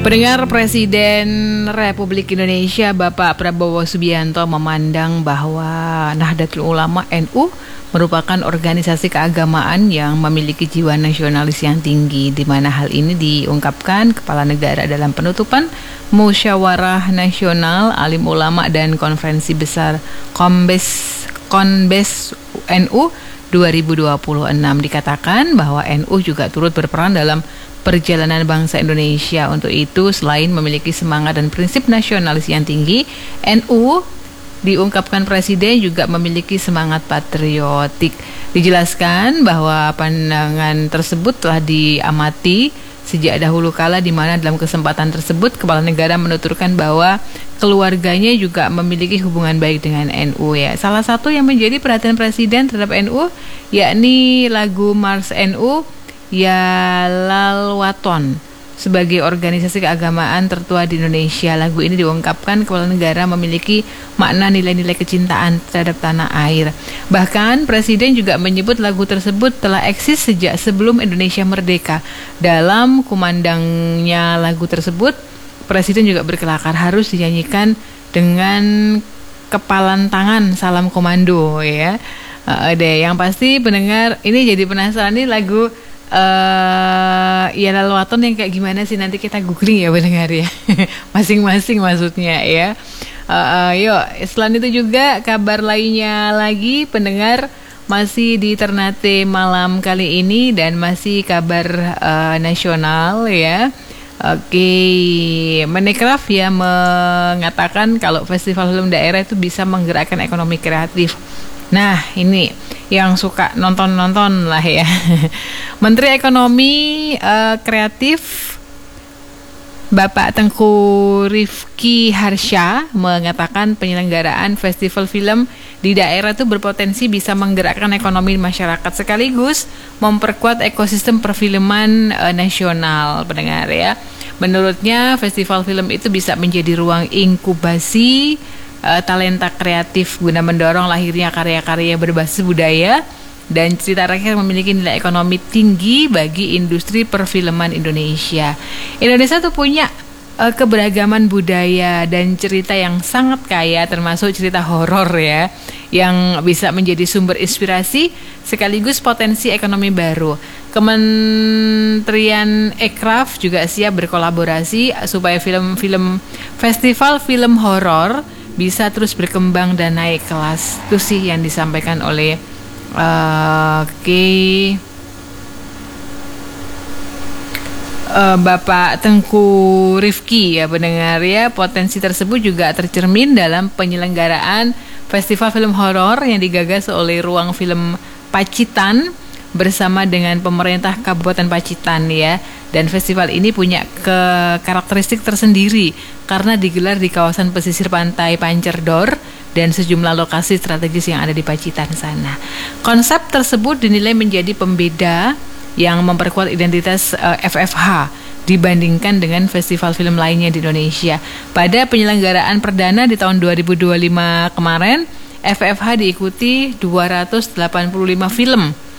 Pendengar, Presiden Republik Indonesia Bapak Prabowo Subianto memandang bahwa Nahdlatul Ulama NU merupakan organisasi keagamaan yang memiliki jiwa nasionalis yang tinggi, di mana hal ini diungkapkan Kepala Negara dalam penutupan Musyawarah Nasional Alim Ulama dan Konferensi Besar Konbes NU 2026. Dikatakan bahwa NU juga turut berperan dalam perjalanan bangsa Indonesia. Untuk itu, selain memiliki semangat dan prinsip nasionalis yang tinggi, NU diungkapkan Presiden juga memiliki semangat patriotik. Dijelaskan bahwa pandangan tersebut telah diamati sejak dahulu kala, di mana dalam kesempatan tersebut Kepala Negara menuturkan bahwa keluarganya juga memiliki hubungan baik dengan NU ya. Salah satu yang menjadi perhatian Presiden terhadap NU yakni lagu Mars NU Ya Lal Waton sebagai organisasi keagamaan tertua di Indonesia. Lagu ini diungkapkan Kepala Negara memiliki makna nilai-nilai kecintaan terhadap tanah air. Bahkan Presiden juga menyebut lagu tersebut telah eksis sejak sebelum Indonesia merdeka. Dalam kumandangnya lagu tersebut, Presiden juga berkelakar harus dinyanyikan dengan kepalan tangan salam komando ya. Yang pasti pendengar ini jadi penasaran nih lagu Ya Lal Waton yang kayak gimana sih, nanti kita googling ya pendengar ya. Masing-masing maksudnya ya. Yuk, selain itu juga kabar lainnya lagi pendengar, masih di Ternate malam kali ini dan masih kabar nasional ya. Menekraf ya mengatakan kalau festival film daerah itu bisa menggerakkan ekonomi kreatif. Nah, ini yang suka nonton-nonton lah ya. Menteri Ekonomi Kreatif Bapak Tengku Rifki Harsha mengatakan penyelenggaraan festival film di daerah itu berpotensi bisa menggerakkan ekonomi masyarakat sekaligus memperkuat ekosistem perfilman nasional, pendengar ya. Menurutnya festival film itu bisa menjadi ruang inkubasi talenta kreatif guna mendorong lahirnya karya-karya berbasis budaya dan cerita rakyat memiliki nilai ekonomi tinggi bagi industri perfilman Indonesia. Indonesia tuh punya keberagaman budaya dan cerita yang sangat kaya, termasuk cerita horor ya, yang bisa menjadi sumber inspirasi sekaligus potensi ekonomi baru. Kementerian Ekraf juga siap berkolaborasi supaya festival film horor bisa terus berkembang dan naik kelas. Itu sih yang disampaikan oleh Bapak Tengku Rifki ya pendengar ya. Potensi tersebut juga tercermin dalam penyelenggaraan festival film horor yang digagas oleh Ruang Film Pacitan bersama dengan pemerintah Kabupaten Pacitan ya. Dan festival ini punya karakteristik tersendiri karena digelar di kawasan pesisir pantai Pancerdor dan sejumlah lokasi strategis yang ada di Pacitan sana. Konsep tersebut dinilai menjadi pembeda yang memperkuat identitas FFH dibandingkan dengan festival film lainnya di Indonesia. Pada penyelenggaraan perdana di tahun 2025 kemarin, FFH diikuti 285 film